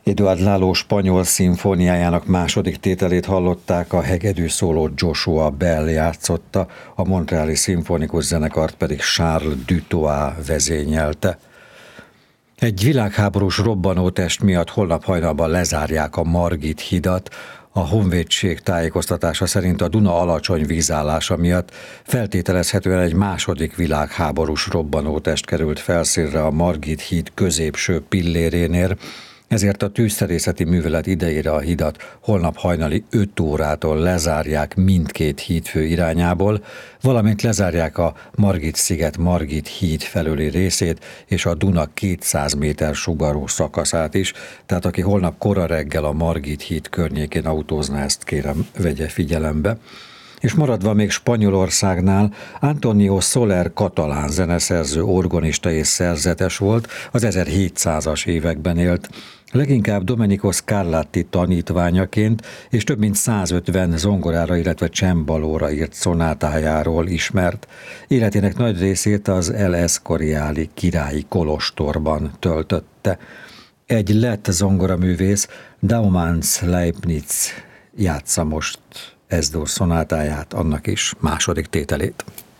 Eduard Lalo spanyol szimfóniájának második tételét hallották, a hegedű szóló Joshua Bell játszotta, a Montreali Szimfonikus Zenekart pedig Charles Dutoit vezényelte. Egy világháborús robbanótest miatt holnap hajnalban lezárják a Margit hidat. A honvédség tájékoztatása szerint a Duna alacsony vízállása miatt feltételezhetően egy második világháborús robbanótest került felszínre a Margit híd középső pillérénél, ezért a tűzszerészeti művelet idejére a hidat holnap hajnali 5 órától lezárják mindkét hídfő irányából, valamint lezárják a Margit-sziget Margit híd felőli részét és a Duna 200 méter sugarú szakaszát is, tehát aki holnap kora reggel a Margit híd környékén autózna, ezt kérem vegye figyelembe. És maradva még Spanyolországnál, Antonio Soler katalán zeneszerző, orgonista és szerzetes volt, az 1700-as években élt. Leginkább Domenico Scarlatti tanítványaként és több mint 150 zongorára, illetve csembalóra írt szonátájáról ismert. Életének nagy részét az El Escoriali királyi kolostorban töltötte. Egy lett zongoraművész, Daumans Leibniz játsza most S-dur szonátáját, annak is második tételét.